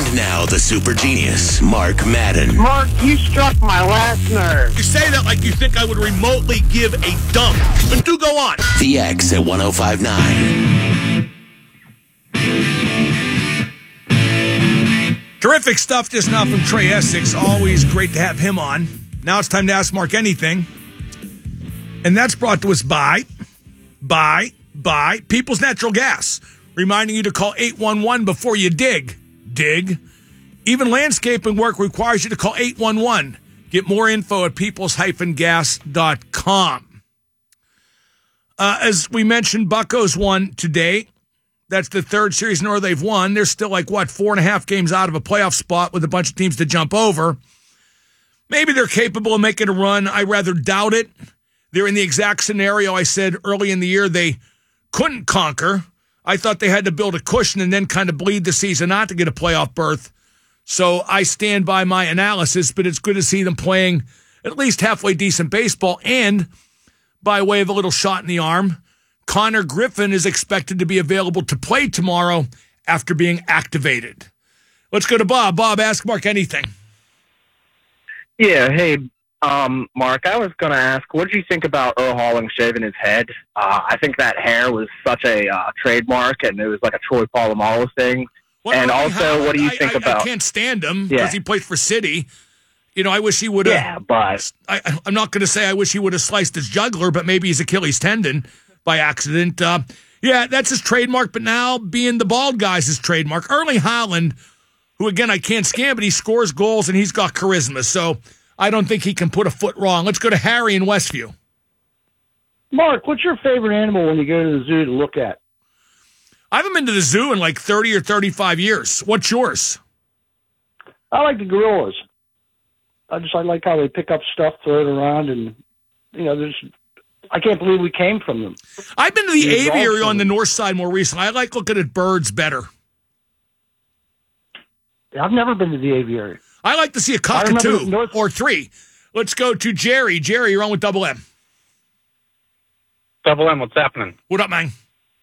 And now the super genius, Mark Madden. Mark, you struck my last nerve. You say that like you think I would remotely give a dump. But do go on. The X at 105.9. Terrific stuff just now from Trey Essex. Always great to have him on. Now it's time to ask Mark anything. And that's brought to us by People's Natural Gas. Reminding you to call 811 before you dig. Even landscaping work requires you to call 811. Get more info at peoples-gas.com. As we mentioned, Buccos won today. That's the third series in a row they've won. They're still 4.5 games out of a playoff spot with a bunch of teams to jump over. Maybe they're capable of making a run. I rather doubt it. They're in the exact scenario I said early in the year they couldn't conquer. I thought they had to build a cushion and then kind of bleed the season out to get a playoff berth. So I stand by my analysis, but it's good to see them playing at least halfway decent baseball. And by way of a little shot in the arm, Connor Griffin is expected to be available to play tomorrow after being activated. Let's go to Bob. Bob, ask Mark anything. Yeah, hey, Mark, I was going to ask, what did you think about Earl Halling shaving his head? I think that hair was such a trademark, and it was like a Troy Polamalu thing. What do you think about... I can't stand him because he plays for City. I wish he would have... Yeah, but... I'm not going to say I wish he would have sliced his jugular, but maybe his Achilles tendon by accident. That's his trademark, but now being the bald guy's his trademark. Erling Haaland, who, again, I can't stand, but he scores goals and he's got charisma, so... I don't think he can put a foot wrong. Let's go to Harry in Westview. Mark, what's your favorite animal when you go to the zoo to look at? I haven't been to the zoo in 30 or 35 years. What's yours? I like the gorillas. I like how they pick up stuff, throw it around, and, I can't believe we came from them. I've been to the aviary on the north side more recently. I like looking at birds better. I've never been to the aviary. I like to see a cockatoo or three. Let's go to Jerry. Jerry, you're on with Double M. Double M, what's happening? What up, man?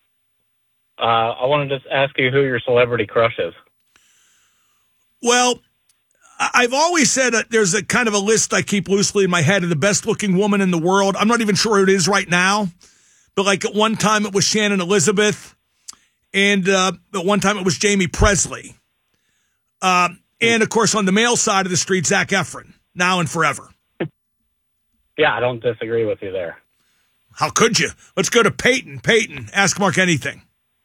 I wanted to ask you who your celebrity crush is. Well, I've always said that there's a kind of a list I keep loosely in my head of the best-looking woman in the world. I'm not even sure who it is right now. But at one time it was Shannon Elizabeth. And at one time it was Jamie Presley. And, of course, on the male side of the street, Zac Efron, now and forever. Yeah, I don't disagree with you there. How could you? Let's go to Peyton. Peyton, ask Mark anything.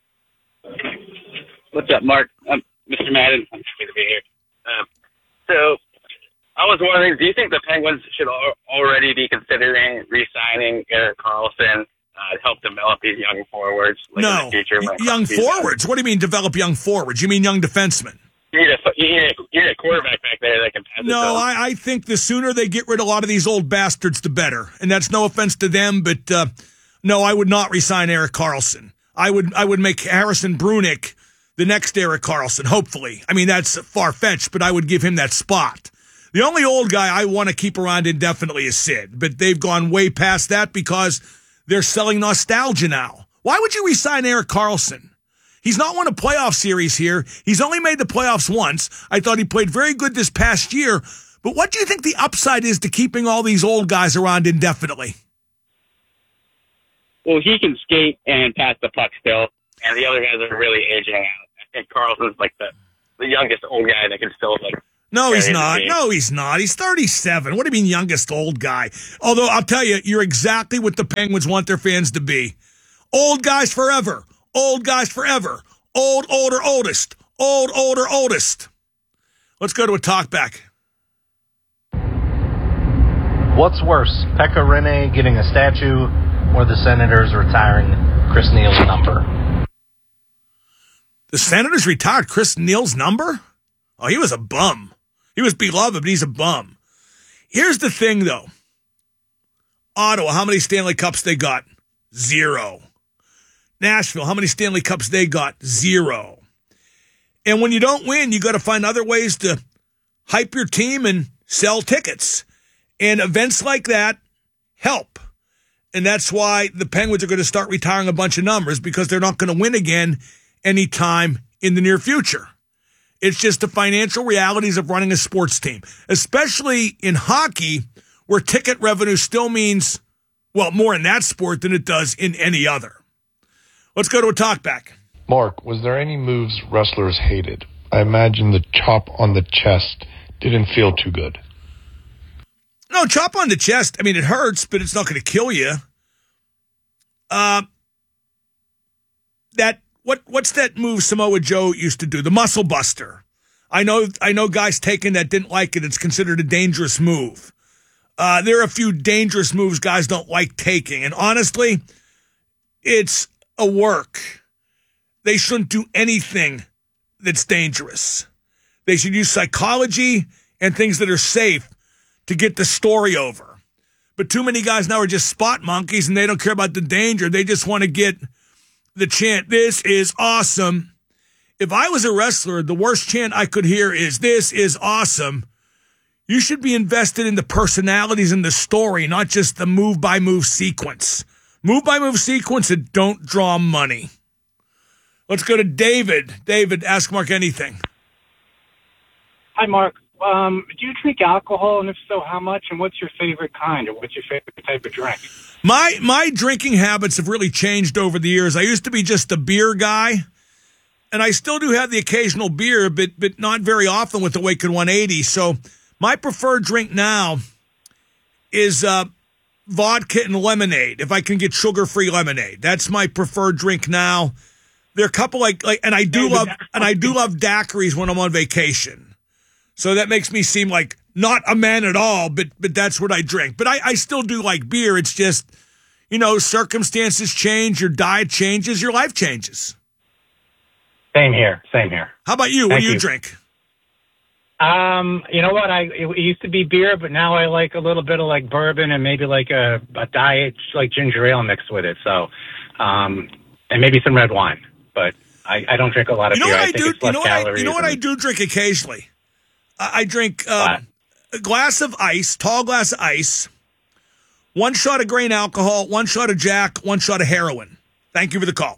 What's up, Mark? I'm Mr. Madden. I'm happy to be here. So I was wondering, do you think the Penguins should already be considering re-signing Erik Karlsson to help develop these young forwards? In the future, young forwards? What do you mean develop young forwards? You mean young defensemen? You need a quarterback back there that can pass. No, I think the sooner they get rid of a lot of these old bastards, the better. And that's no offense to them, but no, I would not re-sign Erik Karlsson. I would make Harrison Brunick the next Erik Karlsson, hopefully. I mean, that's far-fetched, but I would give him that spot. The only old guy I want to keep around indefinitely is Sid, but they've gone way past that because they're selling nostalgia now. Why would you re-sign Erik Karlsson? He's not won a playoff series here. He's only made the playoffs once. I thought he played very good this past year. But what do you think the upside is to keeping all these old guys around indefinitely? Well, he can skate and pass the puck still, and the other guys are really aging out. I think Karlsson's the youngest old guy that can still No, he's not. No, he's not. He's 37. What do you mean youngest old guy? Although I'll tell you, you're exactly what the Penguins want their fans to be. Old guys forever. Old guys forever. Old, older, oldest. Old, older, oldest. Let's go to a talkback. What's worse, Pekka Rinne getting a statue or the Senators retiring Chris Neal's number? The Senators retired Chris Neal's number? Oh, he was a bum. He was beloved, but he's a bum. Here's the thing, though. Ottawa, how many Stanley Cups they got? 0. Nashville, how many Stanley Cups they got? 0. And when you don't win, you got to find other ways to hype your team and sell tickets. And events like that help. And that's why the Penguins are going to start retiring a bunch of numbers, because they're not going to win again anytime in the near future. It's just the financial realities of running a sports team, especially in hockey, where ticket revenue still means, well, more in that sport than it does in any other. Let's go to a talkback. Mark, was there any moves wrestlers hated? I imagine the chop on the chest didn't feel too good. No, chop on the chest, I mean, it hurts, but it's not going to kill you. What's that move Samoa Joe used to do? The muscle buster. I know guys taking that didn't like it. It's considered a dangerous move. There are a few dangerous moves guys don't like taking. And honestly, it's a work. They shouldn't do anything that's dangerous. They should use psychology and things that are safe to get the story over. But too many guys now are just spot monkeys and they don't care about the danger. They just want to get the chant, "This is awesome." If I was a wrestler, the worst chant I could hear is, "This is awesome." You should be invested in the personalities and the story, not just the move-by-move sequence. Move-by-move sequence that don't draw money. Let's go to David. David, ask Mark anything. Hi, Mark. Do you drink alcohol, and if so, how much? And what's your favorite kind, or what's your favorite type of drink? My drinking habits have really changed over the years. I used to be just a beer guy, and I still do have the occasional beer, but not very often with Awaken 180. So my preferred drink now is vodka and lemonade, if I can get sugar-free lemonade. That's my preferred drink now. There are a couple and I do love daiquiris when I'm on vacation. So that makes me seem like not a man at all, but that's what I drink. But I still do like beer. It's just, circumstances change, your diet changes, your life changes. Same here. How about you? What do you drink? You know what? It used to be beer, but now I like a little bit of like bourbon and maybe like a diet like ginger ale mixed with it. So, and maybe some red wine. But I don't drink a lot of beer. I think it's less calories. You know what I do drink occasionally? I drink a glass of ice, tall glass of ice, 1 shot of grain alcohol, 1 shot of Jack, 1 shot of heroin. Thank you for the call.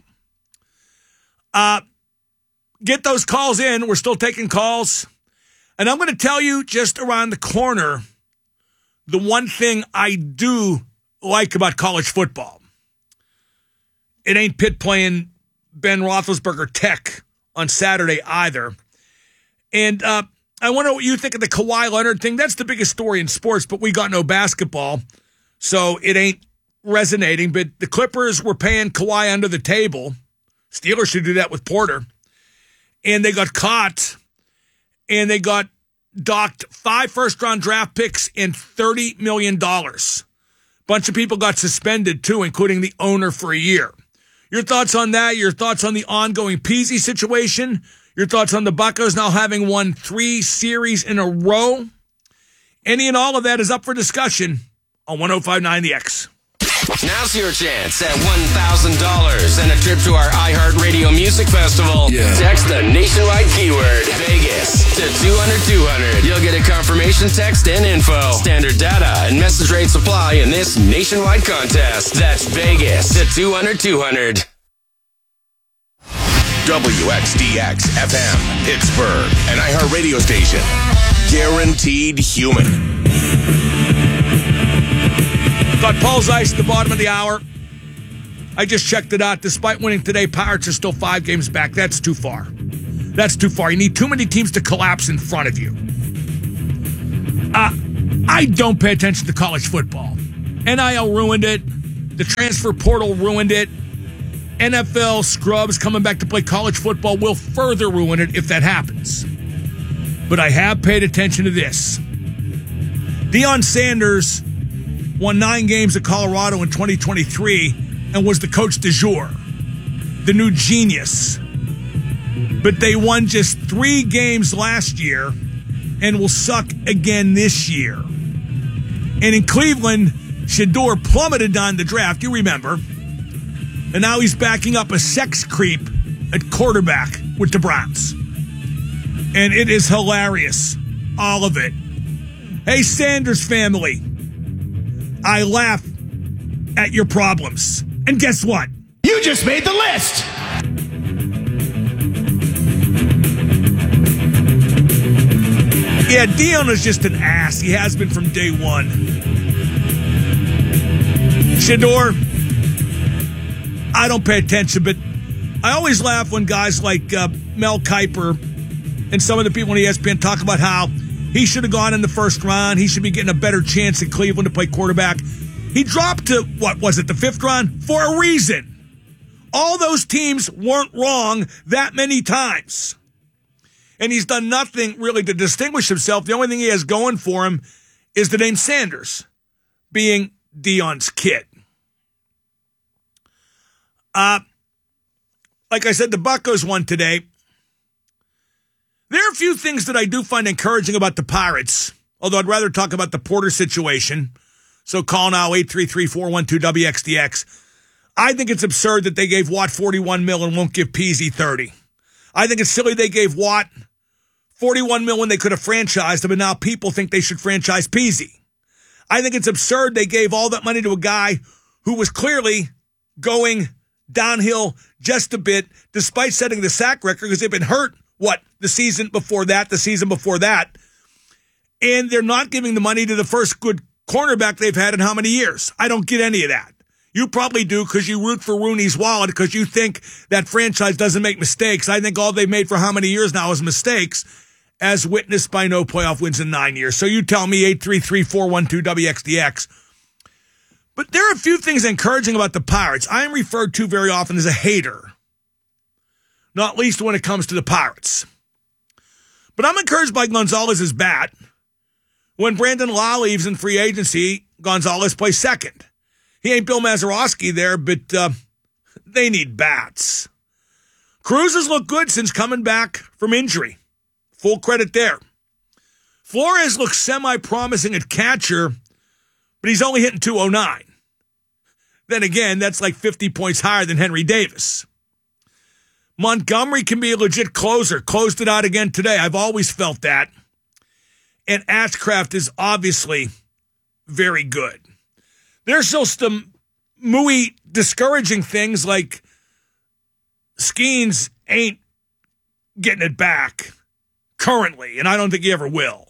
Get those calls in. We're still taking calls. And I'm going to tell you just around the corner the one thing I do like about college football. It ain't Pitt playing Ben Roethlisberger Tech on Saturday either. And I wonder what you think of the Kawhi Leonard thing. That's the biggest story in sports, but we got no basketball, so it ain't resonating. But the Clippers were paying Kawhi under the table. Steelers should do that with Porter. And they got caught, and they got docked 5 first-round draft picks and $30 million. Bunch of people got suspended, too, including the owner for a year. Your thoughts on that? Your thoughts on the ongoing Peasy situation? Your thoughts on the Buccos now having won 3 series in a row? Any and all of that is up for discussion on 105.9 The X. Now's your chance at $1,000 and a trip to our iHeartRadio Music Festival. Yeah. Text the nationwide keyword Vegas to 200-200. You'll get a confirmation text and info. Standard data and message rates apply in this nationwide contest. That's Vegas to 200-200. WXDX FM, Pittsburgh, an iHeartRadio station. Guaranteed human. Got Paul's Ice at the bottom of the hour. I just checked it out. Despite winning today, Pirates are still 5 games back. That's too far. That's too far. You need too many teams to collapse in front of you. I don't pay attention to college football. NIL ruined it. The transfer portal ruined it. NFL scrubs coming back to play college football will further ruin it if that happens. But I have paid attention to this. Deion Sanders won 9 games at Colorado in 2023 and was the coach du jour, the new genius. But they won just 3 games last year and will suck again this year. And in Cleveland, Shedeur plummeted on the draft, you remember. And now he's backing up a sex creep at quarterback with the Browns. And it is hilarious, all of it. Hey, Sanders family, I laugh at your problems. And guess what? You just made the list! Yeah, Dion is just an ass. He has been from day one. Shedeur, I don't pay attention, but I always laugh when guys like Mel Kiper and some of the people on ESPN talk about how he should have gone in the first round. He should be getting a better chance in Cleveland to play quarterback. He dropped to, the fifth round? For a reason. All those teams weren't wrong that many times. And he's done nothing really to distinguish himself. The only thing he has going for him is the name Sanders, being Dion's kid. Like I said, the Buccos won today. There are a few things that I do find encouraging about the Pirates, although I'd rather talk about the Porter situation. So call now 833-412-WXDX. I think it's absurd that they gave Watt $41 million and won't give Peasy $30. I think it's silly they gave Watt $41 million when they could have franchised him, and now people think they should franchise Peasy. I think it's absurd they gave all that money to a guy who was clearly going downhill just a bit, despite setting the sack record, because they've been hurt, the season before that, and they're not giving the money to the first good cornerback they've had in how many years? I don't get any of that. You probably do because you root for Rooney's wallet because you think that franchise doesn't make mistakes. I think all they've made for how many years now is mistakes, as witnessed by no playoff wins in 9 years. So you tell me, 833-412-WXDX. But there are a few things encouraging about the Pirates. I am referred to very often as a hater, not least when it comes to the Pirates. But I'm encouraged by Gonzalez's bat. When Brandon Law leaves in free agency, Gonzalez plays second. He ain't Bill Mazeroski there, but they need bats. Cruz has looked good since coming back from injury. Full credit there. Flores looks semi-promising at catcher, but he's only hitting .209. Then again, that's like 50 points higher than Henry Davis. Montgomery can be a legit closer. Closed it out again today. I've always felt that. And Ashcraft is obviously very good. There's still some mooey, discouraging things like Skeens ain't getting it back currently, and I don't think he ever will.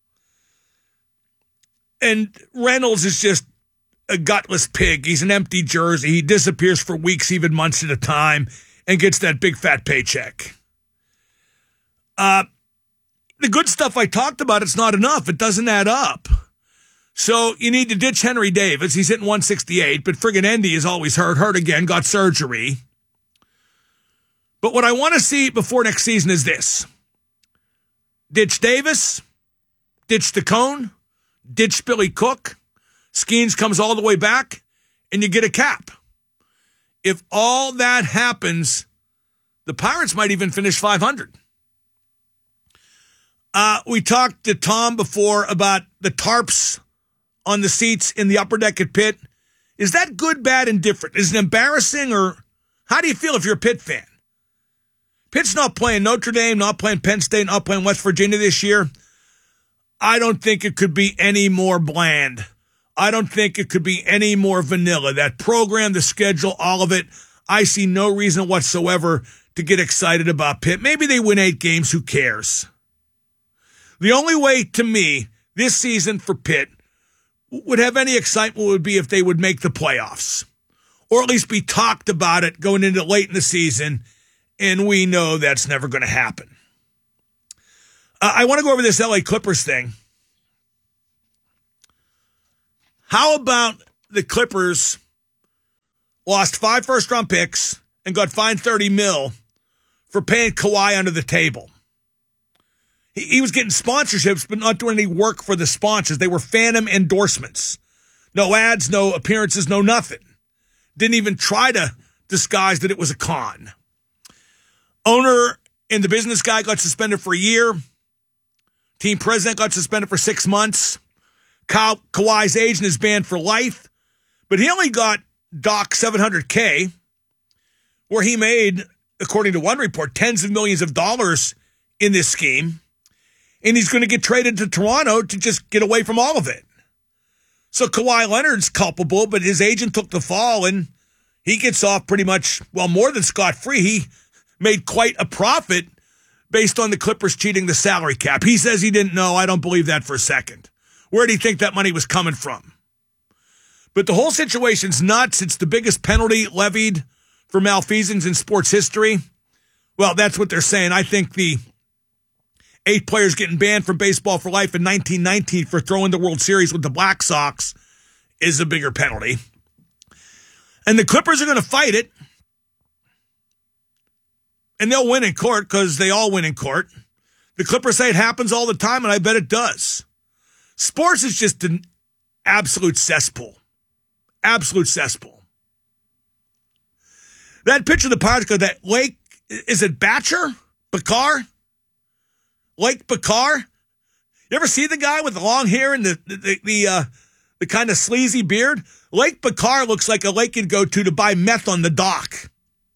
And Reynolds is just a gutless pig. He's an empty jersey. He disappears for weeks, even months at a time, and gets that big fat paycheck. The good stuff I talked about, it's not enough. It doesn't add up. So you need to ditch Henry Davis. He's hitting 168, but friggin' Endy is always hurt again, got surgery. But what I want to see before next season is this. Ditch Davis, ditch DeCone, ditch Billy Cook, Skeens comes all the way back, and you get a cap. If all that happens, the Pirates might even finish 500. We talked to Tom before about the tarps on the seats in the upper deck at Pitt. Is that good, bad, indifferent? Is it embarrassing, or how do you feel if you're a Pitt fan? Pitt's not playing Notre Dame, not playing Penn State, not playing West Virginia this year. I don't think it could be any more bland. I don't think it could be any more vanilla. That program, the schedule, all of it, I see no reason whatsoever to get excited about Pitt. Maybe they win 8 games, who cares? The only way, to me, this season for Pitt would have any excitement would be if they would make the playoffs, or at least be talked about it going into late in the season, and we know that's never going to happen. I want to go over this LA Clippers thing. How about the Clippers lost 5 first-round picks and got fined $30 million for paying Kawhi under the table? He was getting sponsorships, but not doing any work for the sponsors. They were phantom endorsements. No ads, no appearances, no nothing. Didn't even try to disguise that it was a con. Owner and the business guy got suspended for a year. Team president got suspended for 6 months. Kawhi's agent is banned for life. But he only got docked $700K, where he made, according to one report, tens of millions of dollars in this scheme. And he's going to get traded to Toronto to just get away from all of it. So Kawhi Leonard's culpable, but his agent took the fall, and he gets off pretty much, well, more than scot-free. He made quite a profit based on the Clippers cheating the salary cap. He says he didn't know. I don't believe that for a second. Where do you think that money was coming from? But the whole situation's nuts. It's the biggest penalty levied for malfeasance in sports history. Well, that's what they're saying. I think the 8 players getting banned from baseball for life in 1919 for throwing the World Series with the Black Sox is a bigger penalty. And the Clippers are going to fight it. And they'll win in court because they all win in court. The Clippers say it happens all the time, and I bet it does. Sports is just an absolute cesspool. Absolute cesspool. That picture of the Pirates, that Lake, is it Batcher? Bakar? Lake Bakar? You ever see the guy with the long hair and the kind of sleazy beard? Lake Bakar looks like a lake you'd go to buy meth on the dock.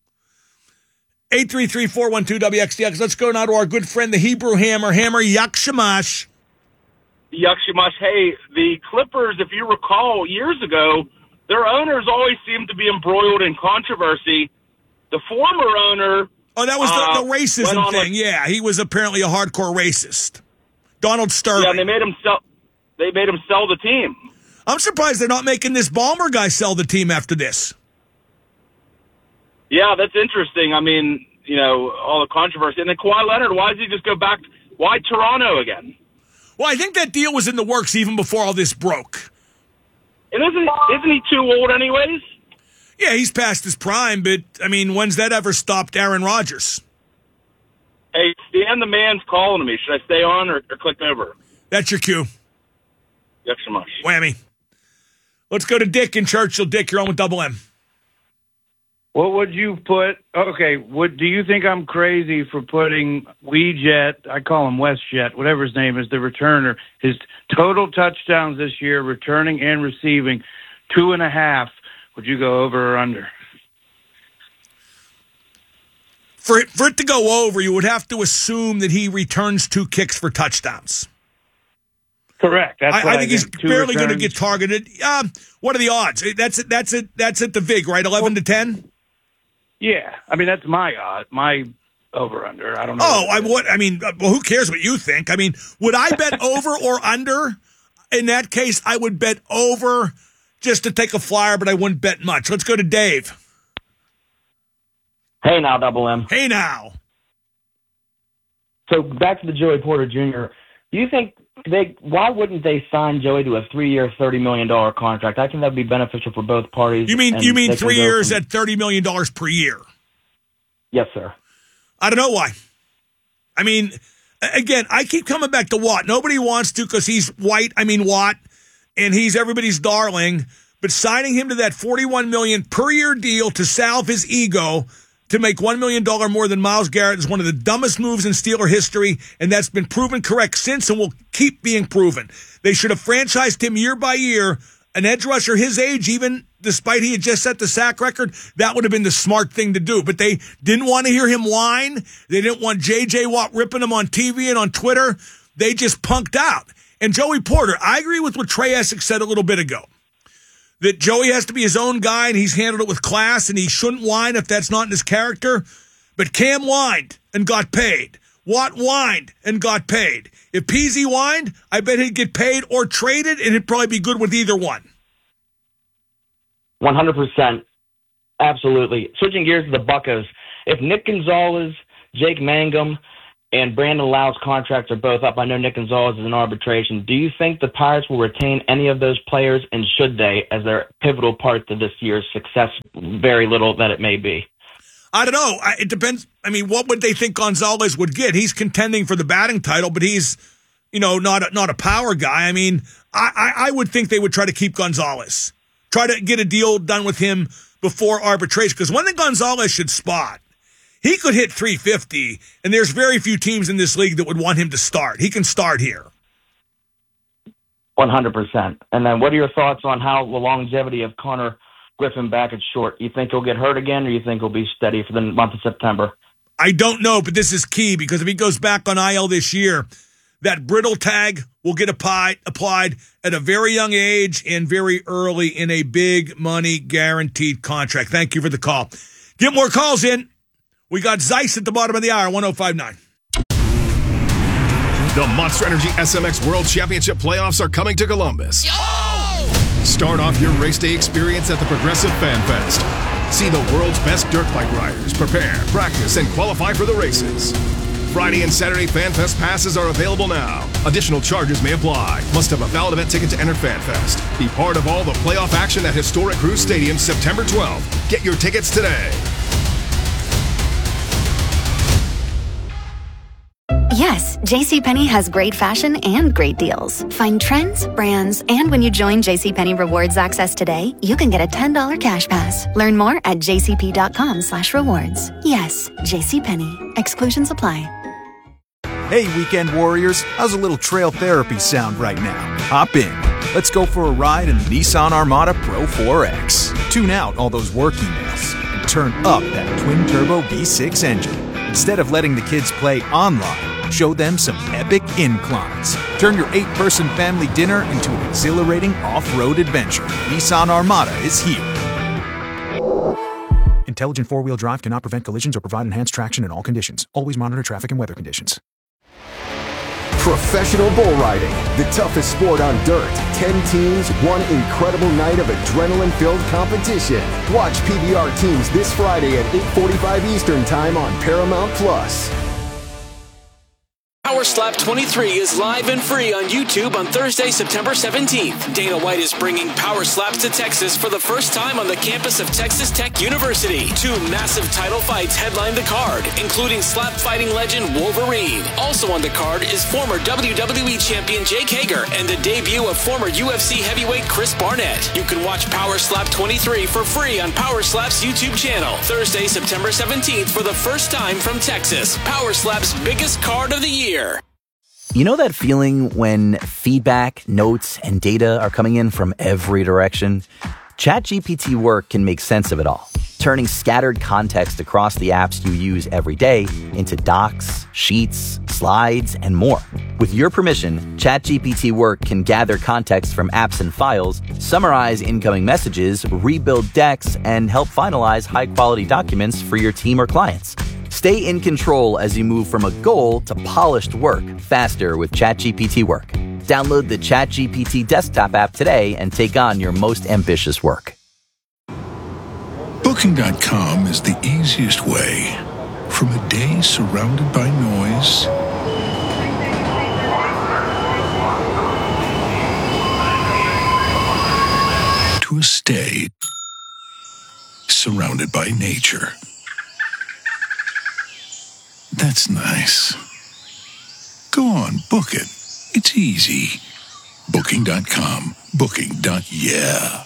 833-412-WXDX. Let's go now to our good friend, the Hebrew Hammer. Hammer, Yak Shamash. Yak Shamash. Hey, the Clippers, if you recall, years ago, their owners always seemed to be embroiled in controversy. The former owner... Oh, that was the racism thing. Yeah, he was apparently a hardcore racist. Donald Sterling. Yeah, and they made him sell the team. I'm surprised they're not making this Ballmer guy sell the team after this. Yeah, that's interesting. I mean, all the controversy. And then Kawhi Leonard, why does he just go back? Why Toronto again? Well, I think that deal was in the works even before all this broke. And isn't he too old anyways? Yeah, he's past his prime, but, I mean, when's that ever stopped Aaron Rodgers? Hey, Stan the man's calling me. Should I stay on or click over? That's your cue. Yes, so much. Whammy. Let's go to Dick in Churchill. Dick, you're on with Double M. What would you put? Okay, do you think I'm crazy for putting WeJet, I call him WestJet, whatever his name is, the returner, his total touchdowns this year, returning and receiving, 2.5. Would you go over or under? For it to go over, you would have to assume that he returns 2 kicks for touchdowns. Correct. I think he's barely going to get targeted. What are the odds? That's at the VIG, right? 11-10. Yeah, I mean that's my over under. I don't know. Well, who cares what you think? I mean, would I bet over or under? In that case, I would bet over just to take a flyer, but I wouldn't bet much. Let's go to Dave. Hey now, Double M. Hey now. So back to the Joey Porter Jr. Do you think why wouldn't they sign Joey to a 3-year, $30 million contract? I think that would be beneficial for both parties. You mean 3 years at $30 million per year? Yes, sir. I don't know why. I mean, again, I keep coming back to Watt. Nobody wants to because he's white. I mean Watt, and he's everybody's darling. But signing him to that $41 million per year deal to salve his ego to make $1 million more than Myles Garrett is one of the dumbest moves in Steeler history, and that's been proven correct since and will keep being proven. They should have franchised him year by year. An edge rusher his age, even despite he had just set the sack record, that would have been the smart thing to do. But they didn't want to hear him whine. They didn't want J.J. Watt ripping him on TV and on Twitter. They just punked out. And Joey Porter, I agree with what Trey Essex said a little bit ago, that Joey has to be his own guy and he's handled it with class and he shouldn't whine if that's not in his character. But Cam whined and got paid. Watt whined and got paid. If Peasy whined, I bet he'd get paid or traded, and he'd probably be good with either one. 100%. Absolutely. Switching gears to the Buccos. If Nick Gonzalez, Jake Mangum, and Brandon Lau's contracts are both up, I know Nick Gonzalez is in arbitration. Do you think the Pirates will retain any of those players, and should they, as their pivotal part to this year's success, very little that it may be? I don't know. It depends. I mean, what would they think Gonzalez would get? He's contending for the batting title, but he's, not a power guy. I mean, I would think they would try to keep Gonzalez, try to get a deal done with him before arbitration. Because one thing Gonzalez should spot, he could hit 350, and there's very few teams in this league that would want him to start. He can start here. 100%. And then what are your thoughts on how the longevity of Connor Griffin back at short? You think he'll get hurt again, or you think he'll be steady for the month of September? I don't know, but this is key because if he goes back on IL this year, that brittle tag will get applied at a very young age and very early in a big money guaranteed contract. Thank you for the call. Get more calls in. We got Zeiss at the bottom of the hour, 105.9. The Monster Energy SMX World Championship playoffs are coming to Columbus. Start off your race day experience at the Progressive Fan Fest. See the world's best dirt bike riders prepare, practice, and qualify for the races. Friday and Saturday Fan Fest passes are available now. Additional charges may apply. Must have a valid event ticket to enter Fan Fest. Be part of all the playoff action at Historic Cruise Stadium September 12th. Get your tickets today. Yes, JCPenney has great fashion and great deals. Find trends, brands, and when you join JCPenney Rewards Access today, you can get a $10 cash pass. Learn more at jcp.com/rewards. Yes, JCPenney. Exclusions apply. Hey, weekend warriors, how's a little trail therapy sound right now? Hop in. Let's go for a ride in the Nissan Armada Pro 4X. Tune out all those work emails and turn up that twin-turbo V6 engine. Instead of letting the kids play online, show them some epic inclines. Turn your 8-person family dinner into an exhilarating off-road adventure. Nissan Armada is here. Intelligent four-wheel drive cannot prevent collisions or provide enhanced traction in all conditions. Always monitor traffic and weather conditions. Professional bull riding, the toughest sport on dirt. 10 teams, one incredible night of adrenaline-filled competition. Watch PBR teams this Friday at 8:45 Eastern Time on Paramount+. Power Slap 23 is live and free on YouTube on Thursday, September 17th. Dana White is bringing Power Slaps to Texas for the first time on the campus of Texas Tech University. 2 massive title fights headline the card, including slap fighting legend Wolverine. Also on the card is former WWE champion Jake Hager and the debut of former UFC heavyweight Chris Barnett. You can watch Power Slap 23 for free on Power Slap's YouTube channel. Thursday, September 17th for the first time from Texas. Power Slap's biggest card of the year. You know that feeling when feedback, notes, and data are coming in from every direction? ChatGPT Work can make sense of it all, turning scattered context across the apps you use every day into docs, sheets, slides, and more. With your permission, ChatGPT Work can gather context from apps and files, summarize incoming messages, rebuild decks, and help finalize high-quality documents for your team or clients. Stay in control as you move from a goal to polished work faster with ChatGPT Work. Download the ChatGPT desktop app today and take on your most ambitious work. Booking.com is the easiest way from a day surrounded by noise to a stay surrounded by nature. That's nice. Go on, book it. It's easy. Booking.com. Booking.yeah.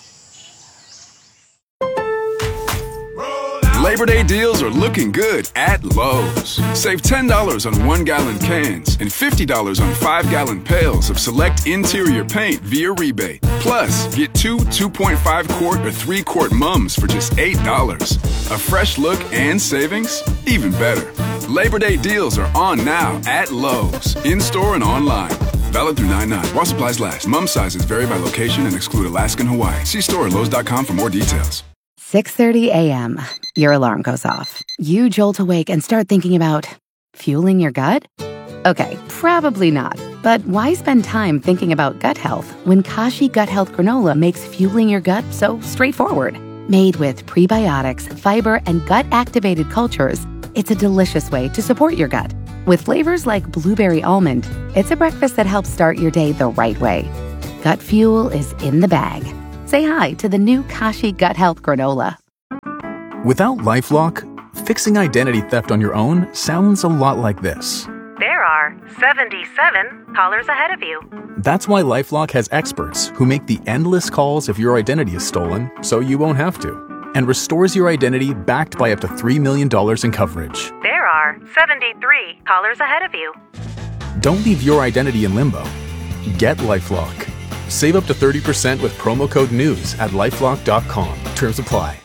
Labor Day deals are looking good at Lowe's. Save $10 on 1-gallon cans and $50 on 5-gallon pails of select interior paint via rebate. Plus, get 2 2.5-quart or 3-quart mums for just $8. A fresh look and savings? Even better. Labor Day deals are on now at Lowe's, in-store and online. Valid through 9/9. While supplies last. Mum sizes vary by location and exclude Alaska and Hawaii. See store at Lowe's.com for more details. 6:30 a.m. Your alarm goes off. You jolt awake and start thinking about fueling your gut? Okay, probably not. But why spend time thinking about gut health when Kashi Gut Health Granola makes fueling your gut so straightforward? Made with prebiotics, fiber, and gut-activated cultures, it's a delicious way to support your gut. With flavors like blueberry almond, it's a breakfast that helps start your day the right way. Gut fuel is in the bag. Say hi to the new Kashi Gut Health Granola. Without LifeLock, fixing identity theft on your own sounds a lot like this. There are 77 callers ahead of you. That's why LifeLock has experts who make the endless calls if your identity is stolen so you won't have to, and restores your identity backed by up to $3 million in coverage. There are 73 callers ahead of you. Don't leave your identity in limbo. Get LifeLock. Save up to 30% with promo code NEWS at LifeLock.com. Terms apply.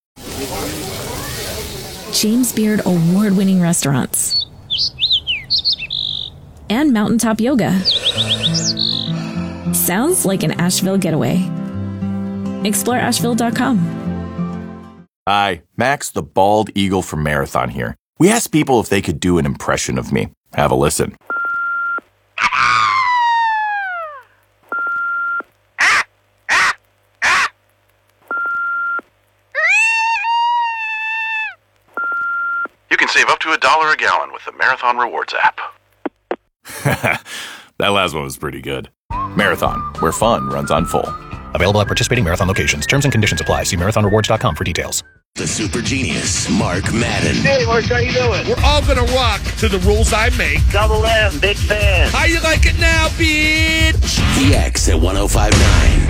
James Beard award-winning restaurants. And mountaintop yoga. Sounds like an Asheville getaway. Explore Asheville.com. Hi, Max the Bald Eagle from Marathon here. We asked people if they could do an impression of me. Have a listen. to $1 a gallon with the Marathon Rewards app. That last one was pretty good. Marathon, where fun runs on full. Available at participating Marathon locations. Terms and conditions apply. See marathonrewards.com for details. The super genius, Mark Madden. Hey, Mark, how you doing? We're all going to rock to the rules I make. Double M, big fan. How you like it now, bitch? The X at 105.9.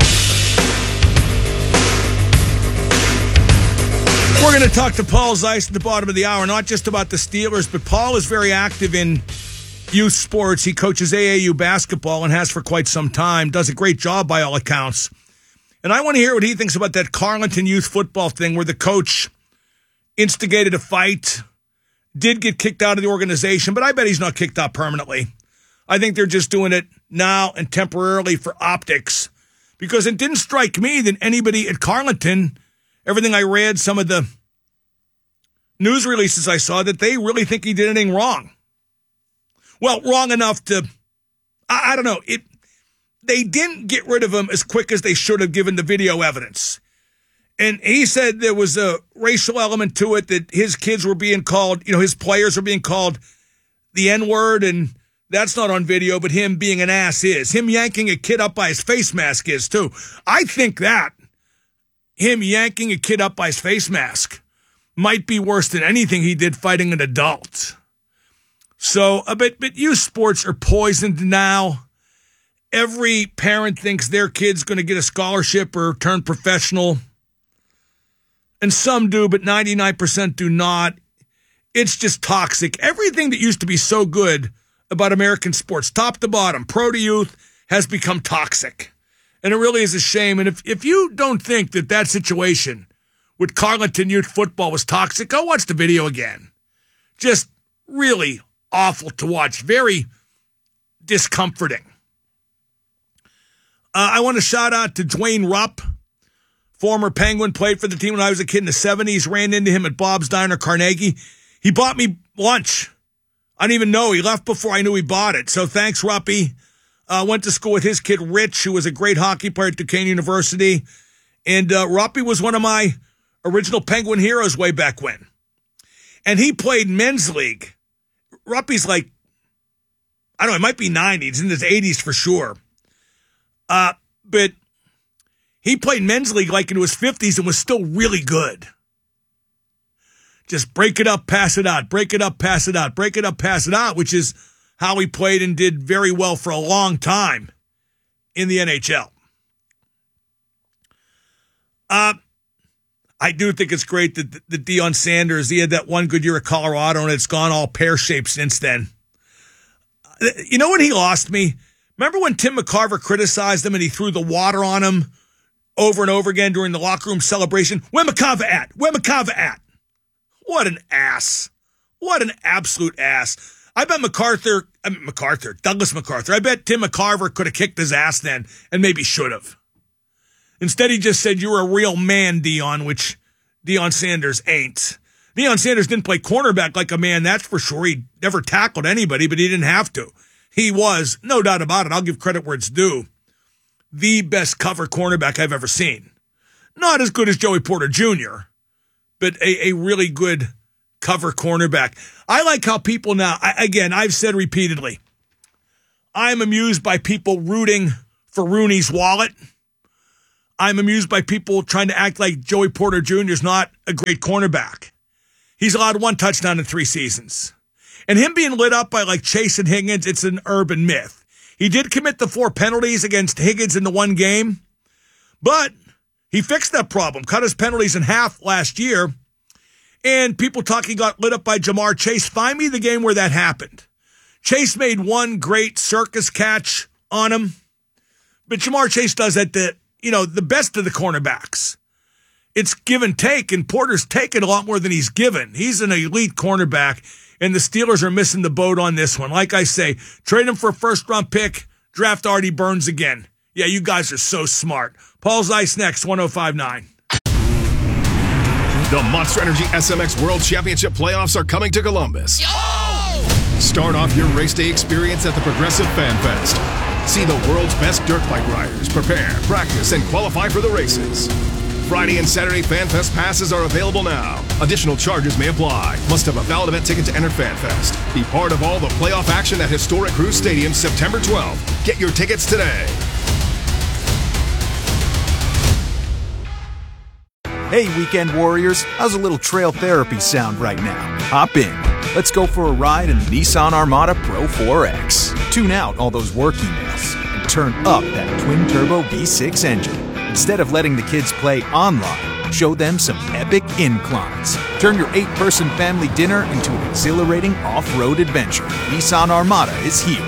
We're going to talk to Paul Zeiss at the bottom of the hour, not just about the Steelers, but Paul is very active in youth sports. He coaches AAU basketball and has for quite some time, does a great job by all accounts. And I want to hear what he thinks about that Carleton youth football thing where the coach instigated a fight, did get kicked out of the organization, but I bet he's not kicked out permanently. I think they're just doing it now and temporarily for optics, because it didn't strike me that anybody at Carleton, everything I read, some of the news releases I saw, that they really think he did anything wrong. Well, wrong enough to, I don't know, they didn't get rid of him as quick as they should have given the video evidence. And he said there was a racial element to it, that his kids were being called, his players were being called the N-word, and that's not on video, but him being an ass is. Him yanking a kid up by his face mask is, too. I think that him yanking a kid up by his face mask might be worse than anything he did fighting an adult. So, but youth sports are poisoned now. Every parent thinks their kid's going to get a scholarship or turn professional. And some do, but 99% do not. It's just toxic. Everything that used to be so good about American sports, top to bottom, pro to youth, has become toxic. And it really is a shame. And if you don't think that situation with Carleton youth football was toxic, go watch the video again. Just really awful to watch. Very discomforting. I want to shout out to Dwayne Rupp, former Penguin, played for the team when I was a kid in the 70s, ran into him at Bob's Diner, Carnegie. He bought me lunch. I didn't even know. He left before I knew he bought it. So thanks, Ruppy. Went to school with his kid, Rich, who was a great hockey player at Duquesne University. And Ruppy was one of my original Penguin heroes way back when. And he played men's league. Ruppy's like, I don't know, it might be 90s, in his 80s for sure. But he played men's league like into his 50s and was still really good. Just break it up, pass it out, break it up, pass it out, break it up, pass it out, which is how he played and did very well for a long time in the NHL. I do think it's great that Deion Sanders, he had that one good year at Colorado, and it's gone all pear-shaped since then. You know when he lost me? Remember when Tim McCarver criticized him and he threw the water on him over and over again during the locker room celebration? Where McCarver at? Where McCarver at? What an ass. What an absolute ass. I bet Douglas MacArthur, I bet Tim McCarver could have kicked his ass then and maybe should have. Instead, he just said, you're a real man, Deion, which Deion Sanders ain't. Deion Sanders didn't play cornerback like a man, that's for sure. He never tackled anybody, but he didn't have to. He was, no doubt about it, I'll give credit where it's due, the best cover cornerback I've ever seen. Not as good as Joey Porter Jr., but a really good cover cornerback. I like how people now, I've said repeatedly, I'm amused by people rooting for Rooney's wallet. I'm amused by people trying to act like Joey Porter Jr. is not a great cornerback. He's allowed 1 touchdown in 3 seasons. And him being lit up by like Chase and Higgins, it's an urban myth. He did commit the 4 penalties against Higgins in the 1 game, but he fixed that problem, cut his penalties in half last year. And people talking got lit up by Jamar Chase. Find me the game where that happened. Chase made 1 great circus catch on him, but Jamar Chase does that the best of the cornerbacks. It's give and take, and Porter's taken a lot more than he's given. He's an elite cornerback, and the Steelers are missing the boat on this one. Like I say, trade him for a first-round pick, draft Artie Burns again. Yeah, you guys are so smart. Paul Zeiss next, 105.9. The Monster Energy SMX World Championship playoffs are coming to Columbus. Start off your race day experience at the Progressive Fan Fest. See the world's best dirt bike riders prepare, practice, and qualify for the races. Friday and Saturday FanFest passes are available now. Additional charges may apply. Must have a valid event ticket to enter FanFest. Be part of all the playoff action at historic Cruz Stadium September 12th. Get your tickets today. Hey, weekend warriors, how's a little trail therapy sound right now? Hop in. Let's go for a ride in the Nissan Armada Pro 4X. Tune out all those work emails and turn up that twin-turbo V6 engine. Instead of letting the kids play online, show them some epic inclines. Turn your 8-person family dinner into an exhilarating off-road adventure. Nissan Armada is here.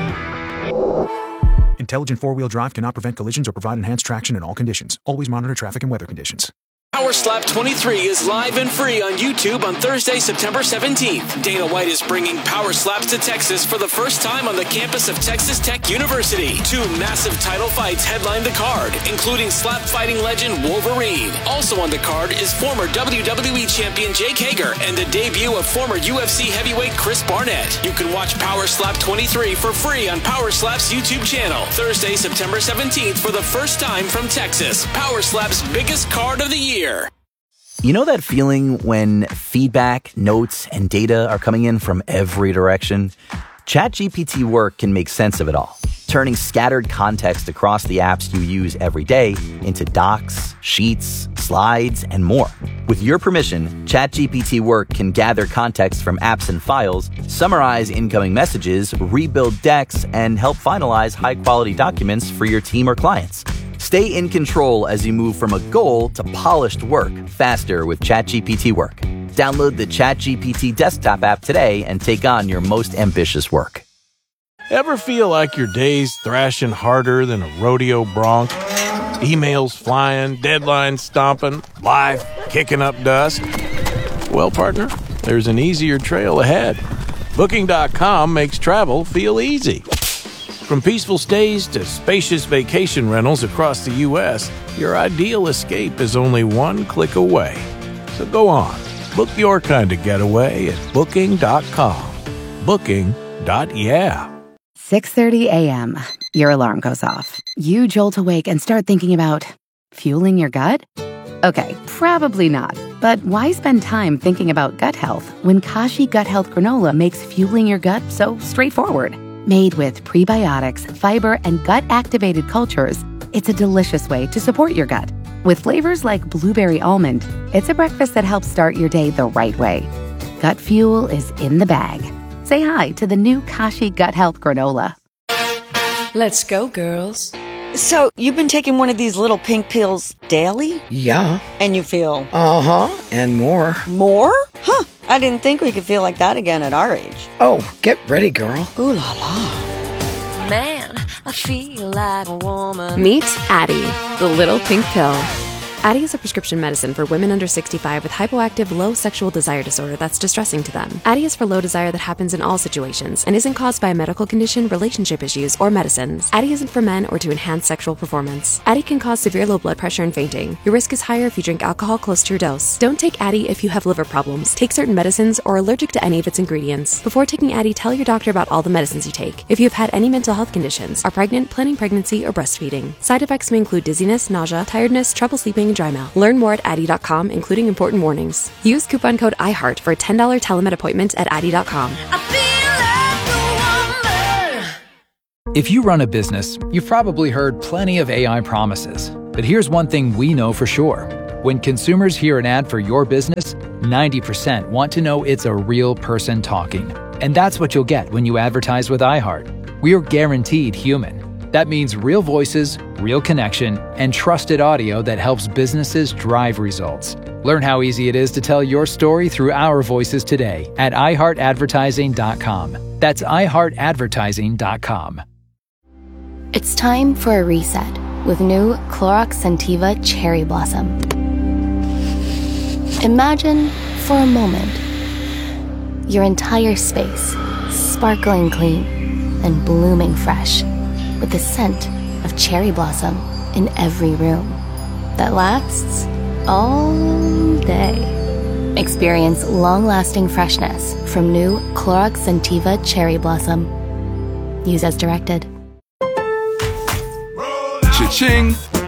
Intelligent four-wheel drive cannot prevent collisions or provide enhanced traction in all conditions. Always monitor traffic and weather conditions. Power Slap 23 is live and free on YouTube on Thursday, September 17th. Dana White is bringing Power Slaps to Texas for the first time on the campus of Texas Tech University. 2 massive title fights headline the card, including slap fighting legend Wolverine. Also on the card is former WWE champion Jake Hager and the debut of former UFC heavyweight Chris Barnett. You can watch Power Slap 23 for free on Power Slap's YouTube channel. Thursday, September 17th for the first time from Texas. Power Slap's biggest card of the year. You know that feeling when feedback, notes, and data are coming in from every direction? ChatGPT Work can make sense of it all, turning scattered context across the apps you use every day into docs, sheets, slides, and more. With your permission, ChatGPT Work can gather context from apps and files, summarize incoming messages, rebuild decks, and help finalize high-quality documents for your team or clients. Stay in control as you move from a goal to polished work faster with ChatGPT Work. Download the ChatGPT desktop app today and take on your most ambitious work. Ever feel like your day's thrashing harder than a rodeo bronc? Emails flying, deadlines stomping, life kicking up dust? Well, partner, there's an easier trail ahead. Booking.com makes travel feel easy. From peaceful stays to spacious vacation rentals across the U.S., your ideal escape is only one click away. So go on, book your kind of getaway at Booking.com. Booking.yeah. 6:30 a.m. Your alarm goes off. You jolt awake and start thinking about fueling your gut? Okay, probably not. But why spend time thinking about gut health when Kashi Gut Health Granola makes fueling your gut so straightforward? Made with prebiotics, fiber, and gut-activated cultures, it's a delicious way to support your gut. With flavors like blueberry almond, it's a breakfast that helps start your day the right way. Gut fuel is in the bag. Say hi to the new Kashi Gut Health Granola. Let's go, girls. So, you've been taking one of these little pink pills daily? Yeah. And you feel? Uh-huh, and more. More? Huh. I didn't think we could feel like that again at our age. Oh, get ready, girl. Ooh la la. Man, I feel like a woman. Meet Addie, the little pink pill. Addie is a prescription medicine for women under 65 with hypoactive low sexual desire disorder that's distressing to them. Addie is for low desire that happens in all situations and isn't caused by a medical condition, relationship issues, or medicines. Addie isn't for men or to enhance sexual performance. Addie can cause severe low blood pressure and fainting. Your risk is higher if you drink alcohol close to your dose. Don't take Addie if you have liver problems, take certain medicines, or are allergic to any of its ingredients. Before taking Addie, tell your doctor about all the medicines you take. If you have had any mental health conditions, are pregnant, planning pregnancy, or breastfeeding. Side effects may include dizziness, nausea, tiredness, trouble sleeping, and dry mouth. Learn more at Addie.com, including important warnings. Use coupon code IHEART for a $10 telemed appointment at Addie.com. If you run a business, you've probably heard plenty of AI promises. But here's one thing we know for sure. When consumers hear an ad for your business, 90% want to know it's a real person talking. And that's what you'll get when you advertise with iHeart. We are guaranteed human. That means real voices, real connection, and trusted audio that helps businesses drive results. Learn how easy it is to tell your story through our voices today at iHeartAdvertising.com. That's iHeartAdvertising.com. It's time for a reset with new Clorox Scentiva Cherry Blossom. Imagine, for a moment, your entire space sparkling clean and blooming fresh, with the scent of cherry blossom in every room that lasts all day. Experience long-lasting freshness from new Clorox Scentiva Cherry Blossom. Use as directed. Cha-ching!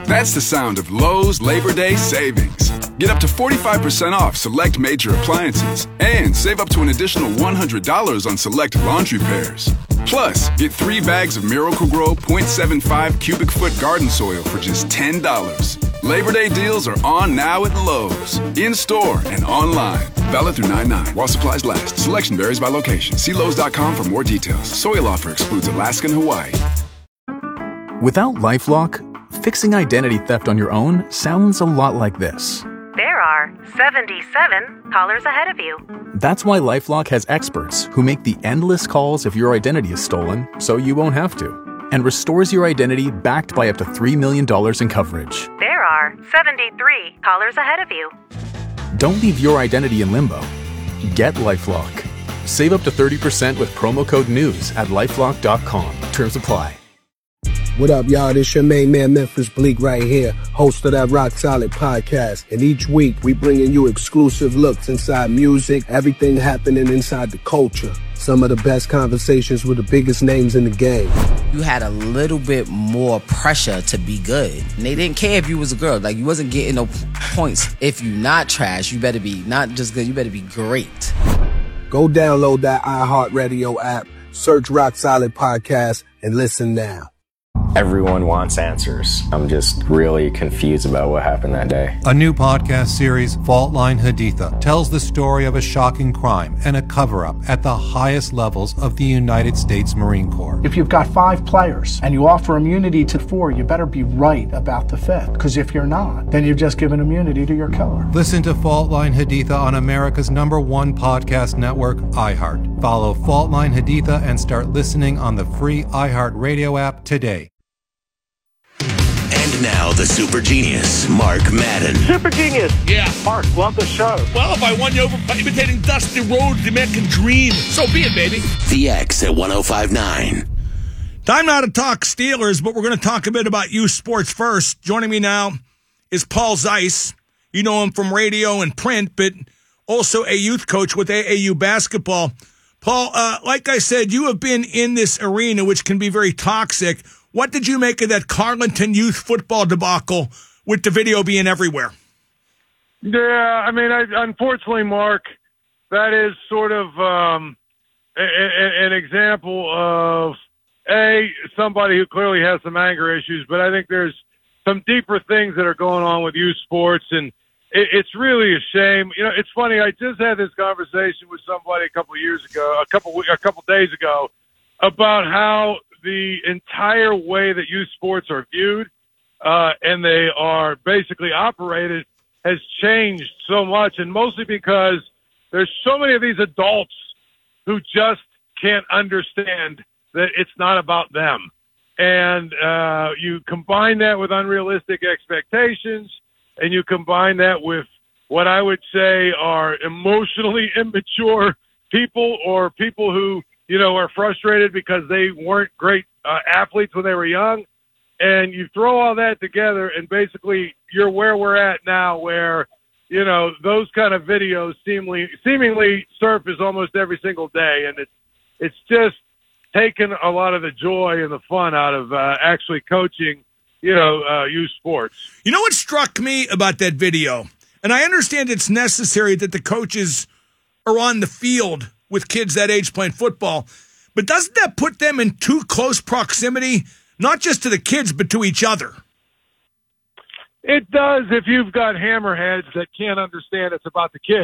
That's the sound of Lowe's Labor Day savings. Get up to 45% off select major appliances and save up to an additional $100 on select laundry pairs. Plus, get 3 bags of Miracle-Gro 0.75 cubic foot garden soil for just $10. Labor Day deals are on now at Lowe's, in-store and online. Valid through 9/9 while supplies last. Selection varies by location. See Lowe's.com for more details. Soil offer excludes Alaska and Hawaii. Without LifeLock, fixing identity theft on your own sounds a lot like this. There are 77 callers ahead of you. That's why LifeLock has experts who make the endless calls if your identity is stolen, so you won't have to, and restores your identity backed by up to $3 million in coverage. There are 73 callers ahead of you. Don't leave your identity in limbo. Get LifeLock. Save up to 30% with promo code NEWS at LifeLock.com. Terms apply. What up, y'all? This your main man, Memphis Bleak, right here, host of that Rock Solid podcast. And each week, we bringing you exclusive looks inside music, everything happening inside the culture. Some of the best conversations with the biggest names in the game. You had a little bit more pressure to be good. And they didn't care if you was a girl. Like, you wasn't getting no points. If you not trash, you better be not just good, you better be great. Go download that iHeartRadio app, search Rock Solid Podcast, and listen now. Everyone wants answers. I'm just really confused about what happened that day. A new podcast series, Fault Line Haditha, tells the story of a shocking crime and a cover-up at the highest levels of the United States Marine Corps. If you've got 5 players and you offer immunity to 4, you better be right about the 5th. Because if you're not, then you've just given immunity to your killer. Listen to Fault Line Haditha on America's #1 podcast network, iHeart. Follow Fault Line Haditha and start listening on the free iHeart Radio app today. And now the super genius, Mark Madden. Super genius. Yeah. Mark, love the show. Well, if I won you over by imitating Dusty Rhodes, the American Dream, so be it, baby. The X at 105.9. Time now to talk Steelers, but we're going to talk a bit about youth sports first. Joining me now is Paul Zeiss. You know him from radio and print, but also a youth coach with AAU basketball. Paul, like I said, you have been in this arena, which can be very toxic. What did you make of that Carleton youth football debacle with the video being everywhere? Yeah, I mean, unfortunately, Mark, that is sort of an example of, somebody who clearly has some anger issues, but I think there's some deeper things that are going on with youth sports, and it's really a shame. You know, it's funny, I just had this conversation with somebody a couple days ago, about how the entire way that youth sports are viewed and they are basically operated has changed so much, and mostly because there's so many of these adults who just can't understand that it's not about them. And you combine that with unrealistic expectations, and you combine that with what I would say are emotionally immature people, or people who, you know, are frustrated because they weren't great athletes when they were young. And you throw all that together, and basically you're where we're at now, where, you know, those kind of videos seemingly surface almost every single day. And it's just taken a lot of the joy and the fun out of actually coaching, you know, youth sports. You know what struck me about that video? And I understand it's necessary that the coaches are on the field with kids that age playing football, but doesn't that put them in too close proximity, not just to the kids, but to each other? It does, if you've got hammerheads that can't understand it's about the kids.